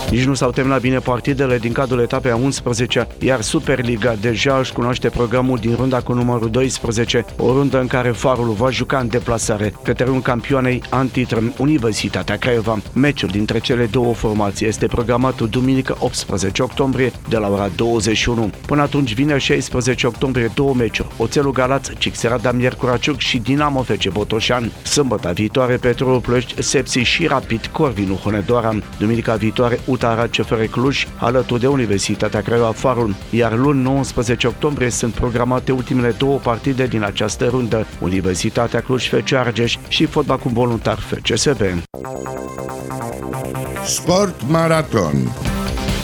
Nici nu s-au terminat bine partidele din cadrul etapei a 11, iar Superliga deja își cunoaște programul din runda cu numărul 12, o rundă în care Farul va juca în deplasare pe terenul campioanei antitră Universitatea Craiova. Meciul dintre cele două formații este programat duminică 18 octombrie de la ora 21. Până atunci, vineri 16 octombrie, două meciuri: Oțelul Galați, Cixerada Miercura Ciuc și Dinamo FC Botoșan. Sâmbătă viitoare, Petrolul Ploiești, Sepsi și Rapid Corvinu Hunedoara. Duminica viitoare, UTARA CFR Cluj, alături de Universitatea Craiova Farul. Iar luni 19 octombrie sunt programate ultimele două partide din această rundă: Universitatea Cluj FC Argeș și Fotbal Club Voluntar FCSB. Sport Marathon.